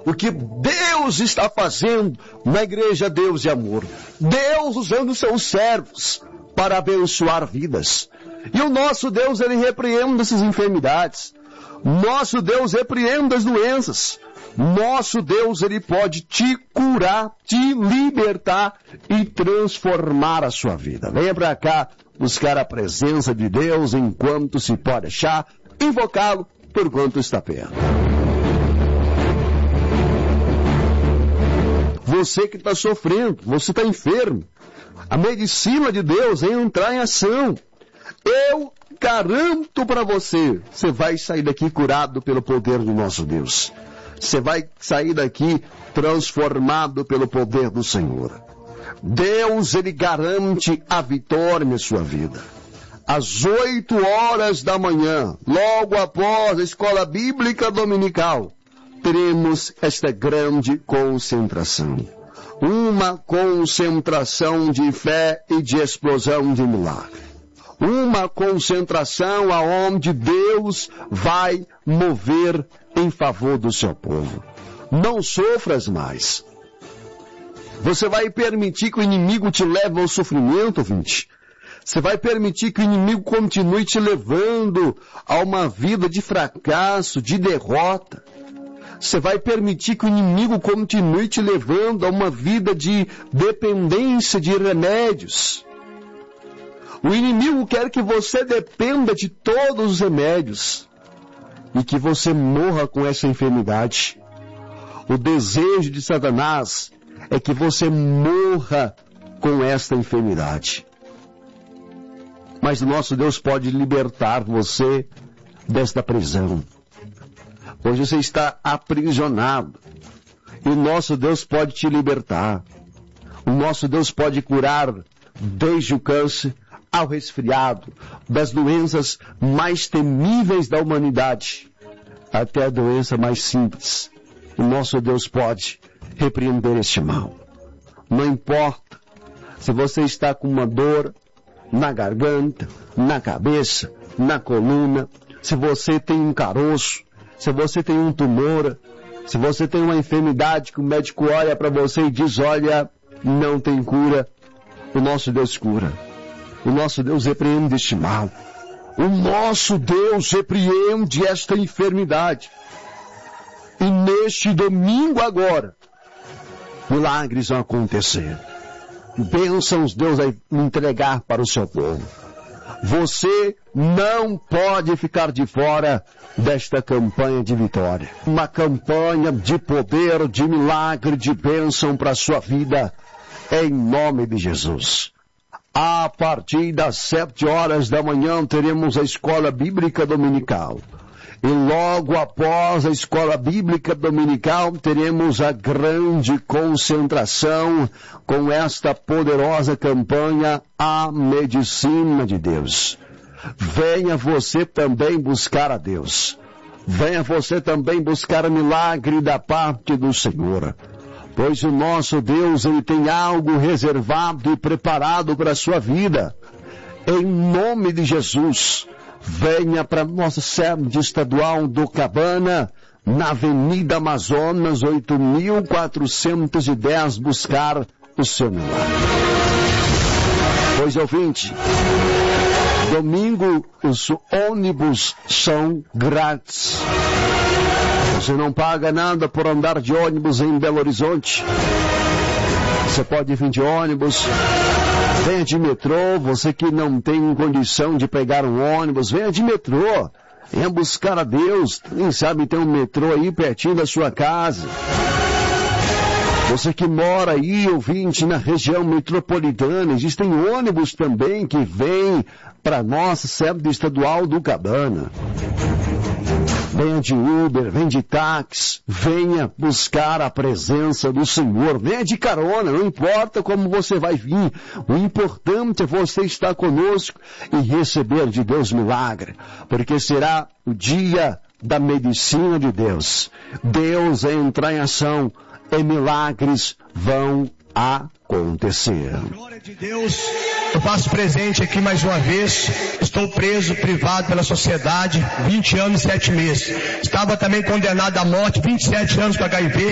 o que Deus está fazendo na Igreja Deus e Amor. Deus usando seus servos para abençoar vidas. E o nosso Deus, Ele repreende essas enfermidades. Nosso Deus repreende as doenças. Nosso Deus, Ele pode te curar, te libertar e transformar a sua vida. Venha para cá buscar a presença de Deus enquanto se pode achar, invocá-lo por quanto está perto. Você que está sofrendo, você está enfermo, a medicina de Deus é entrar em ação. Eu garanto para você, você vai sair daqui curado pelo poder do nosso Deus. Você vai sair daqui transformado pelo poder do Senhor. Deus, Ele garante a vitória na sua vida. Às 8 horas da manhã, logo após a escola bíblica dominical, teremos esta grande concentração. Uma concentração de fé e de explosão de milagre. Uma concentração aonde Deus vai mover em favor do seu povo. Não sofras mais. Você vai permitir que o inimigo te leve ao sofrimento, ouvinte? Você vai permitir que o inimigo continue te levando a uma vida de fracasso, de derrota? Você vai permitir que o inimigo continue te levando a uma vida de dependência de remédios? O inimigo quer que você dependa de todos os remédios e que você morra com essa enfermidade. O desejo de Satanás é que você morra com esta enfermidade. Mas o nosso Deus pode libertar você desta prisão. Hoje você está aprisionado. E o nosso Deus pode te libertar. O nosso Deus pode curar desde o câncer ao resfriado, das doenças mais temíveis da humanidade, até a doença mais simples. O nosso Deus pode repreender este mal. Não importa se você está com uma dor na garganta, na cabeça, na coluna, se você tem um caroço, se você tem um tumor, se você tem uma enfermidade que o médico olha para você e diz, olha, não tem cura, o nosso Deus cura. O nosso Deus repreende este mal. O nosso Deus repreende esta enfermidade. E neste domingo agora, milagres vão acontecer. Bênçãos Deus vai entregar para o seu povo. Você não pode ficar de fora desta campanha de vitória. Uma campanha de poder, de milagre, de bênção para a sua vida. Em nome de Jesus. A partir das 7 horas da manhã teremos a escola bíblica dominical. E logo após a escola bíblica dominical teremos a grande concentração com esta poderosa campanha, a medicina de Deus. Venha você também buscar a Deus. Venha você também buscar o milagre da parte do Senhor. Pois o nosso Deus, Ele tem algo reservado e preparado para a sua vida. Em nome de Jesus, venha para a nossa sede estadual do Cabana, na Avenida Amazonas, 8.410, buscar o seu milagre. Pois, ouvinte, domingo os ônibus são grátis. Você não paga nada por andar de ônibus em Belo Horizonte. Você pode vir de ônibus, venha de metrô, você que não tem condição de pegar um ônibus, venha de metrô. Venha buscar a Deus. Quem sabe tem um metrô aí pertinho da sua casa. Você que mora aí, ouvinte, na região metropolitana, existem ônibus também que vêm para a nossa sede estadual do Cabana. Venha de Uber, venha de táxi, venha buscar a presença do Senhor, venha de carona, não importa como você vai vir, o importante é você estar conosco e receber de Deus milagre, porque será o dia da medicina de Deus. Deus vai entrar em ação e milagres vão acontecer. Glória de Deus, eu faço presente aqui mais uma vez. Estou preso, privado pela sociedade, 20 anos e 7 meses. Estava também condenado à morte, 27 anos com HIV.